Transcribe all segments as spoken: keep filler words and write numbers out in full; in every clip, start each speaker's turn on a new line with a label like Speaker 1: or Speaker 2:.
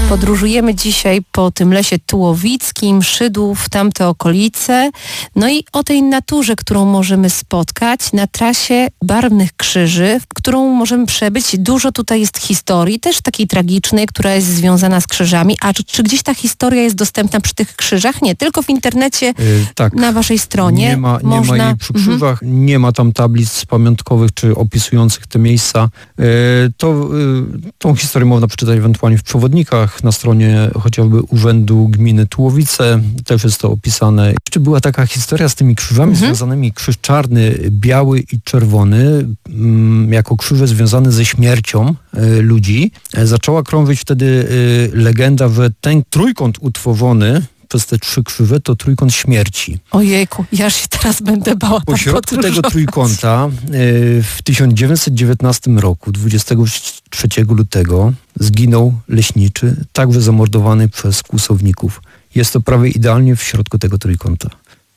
Speaker 1: Podróżujemy dzisiaj po tym lesie tułowickim, Szydłów, tamte okolice. No i o tej naturze, którą możemy spotkać na trasie Barwnych Krzyży, w którą możemy przebyć. Dużo tutaj jest historii, też takiej tragicznej, która jest związana z krzyżami. A czy, czy gdzieś ta historia jest dostępna przy tych krzyżach? Nie, tylko w internecie, yy, tak. Na waszej stronie.
Speaker 2: Nie ma, nie
Speaker 1: można...
Speaker 2: ma jej przy krzyżach, mhm. nie ma tam tablic pamiątkowych czy opisujących te miejsca. Yy, to, yy, tą historię można przeczytać ewentualnie w przewodnikach na stronie chociażby Urzędu Gminy Tułowice. Też jest to opisane. Jeszcze była taka historia z tymi krzyżami mhm. związanymi. Krzyż czarny, biały i czerwony mm, jako krzyże związane ze śmiercią y, ludzi. E, zaczęła krążyć wtedy y, legenda, że ten trójkąt utworzony przez te trzy krzyże to trójkąt śmierci.
Speaker 1: Ojejku, ja się teraz będę bała.
Speaker 2: Po środku tego trójkąta y, w tysiąc dziewięćset dziewiętnastym roku, dwudziestego trzeciego lutego, zginął leśniczy, także zamordowany przez kłusowników. Jest to prawie idealnie w środku tego trójkąta.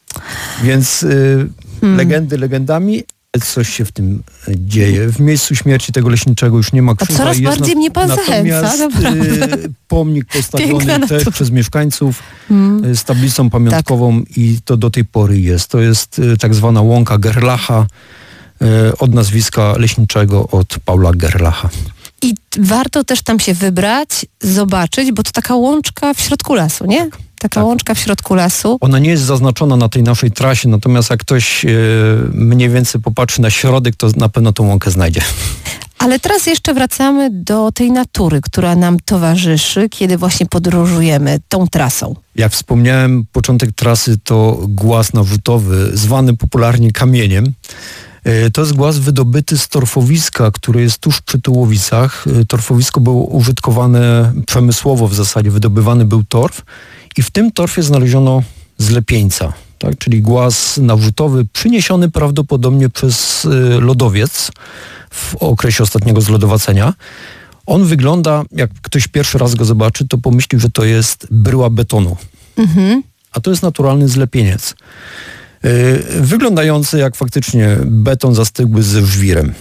Speaker 2: Więc y, hmm. legendy legendami, coś się w tym dzieje. W miejscu śmierci tego leśniczego już nie ma krzyża.
Speaker 1: A coraz bardziej na, mnie pan zachęca,
Speaker 2: y, pomnik postawiony też przez mieszkańców hmm. z tablicą pamiątkową tak. i to do tej pory jest. To jest y, tak zwana łąka Gerlacha y, od nazwiska leśniczego od Paula Gerlacha.
Speaker 1: I warto też tam się wybrać, zobaczyć, bo to taka łączka w środku lasu, nie? Tak. Taka tak. łączka w środku lasu.
Speaker 2: Ona nie jest zaznaczona na tej naszej trasie, natomiast jak ktoś e, mniej więcej popatrzy na środek, to na pewno tą łąkę znajdzie.
Speaker 1: Ale teraz jeszcze wracamy do tej natury, która nam towarzyszy, kiedy właśnie podróżujemy tą trasą.
Speaker 2: Jak wspomniałem, początek trasy to głaz nawrzutowy, zwany popularnie kamieniem. To jest głaz wydobyty z torfowiska, które jest tuż przy Tułowicach. Torfowisko było użytkowane przemysłowo w zasadzie, wydobywany był torf i w tym torfie znaleziono zlepieńca, tak? Czyli głaz nawrzutowy przyniesiony prawdopodobnie przez lodowiec w okresie ostatniego zlodowacenia. On wygląda, jak ktoś pierwszy raz go zobaczy, to pomyśli, że to jest bryła betonu. Mhm. A to jest naturalny zlepieniec. Wyglądający jak faktycznie beton zastygły ze żwirem.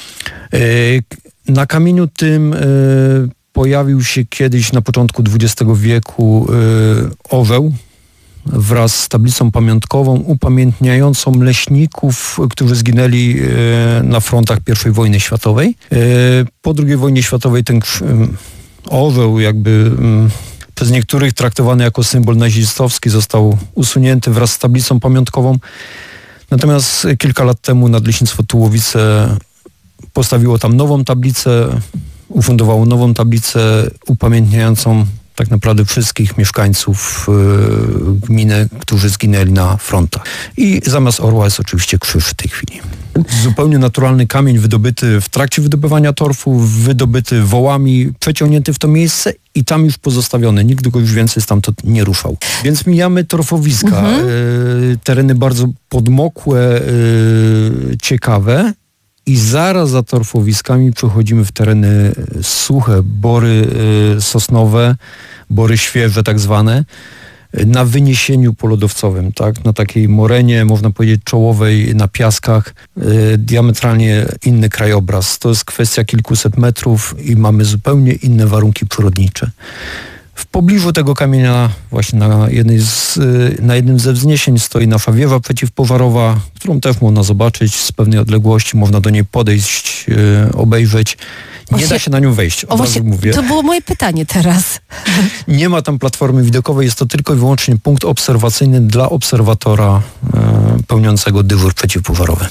Speaker 2: Na kamieniu tym pojawił się kiedyś na początku dwudziestego wieku orzeł wraz z tablicą pamiątkową upamiętniającą leśników, którzy zginęli na frontach pierwszej wojny światowej. Po drugiej wojnie światowej ten orzeł jakby przez niektórych traktowany jako symbol nazistowski został usunięty wraz z tablicą pamiątkową. Natomiast kilka lat temu Nadleśnictwo Tułowice postawiło tam nową tablicę, ufundowało nową tablicę upamiętniającą tak naprawdę wszystkich mieszkańców yy, gminy, którzy zginęli na frontach. I zamiast orła jest oczywiście krzyż w tej chwili. Zupełnie naturalny kamień wydobyty w trakcie wydobywania torfu, wydobyty wołami, przeciągnięty w to miejsce i tam już pozostawiony. Nikt go już więcej stamtąd nie ruszał. Więc mijamy torfowiska, mhm. y, tereny bardzo podmokłe, y, ciekawe. I zaraz za torfowiskami przechodzimy w tereny suche, bory y, sosnowe, bory świeże tak zwane, na wyniesieniu polodowcowym, tak? Na takiej morenie, można powiedzieć czołowej, na piaskach, y, diametralnie inny krajobraz. To jest kwestia kilkuset metrów i mamy zupełnie inne warunki przyrodnicze. W pobliżu tego kamienia, właśnie na, jednej z, na jednym ze wzniesień stoi nasza wieża przeciwpożarowa, którą też można zobaczyć z pewnej odległości, można do niej podejść, yy, obejrzeć. Nie właśnie, da się na nią wejść, od razu mówię.
Speaker 1: To było moje pytanie teraz.
Speaker 2: Nie ma tam platformy widokowej, jest to tylko i wyłącznie punkt obserwacyjny dla obserwatora yy, pełniącego dyżur przeciwpożarowy.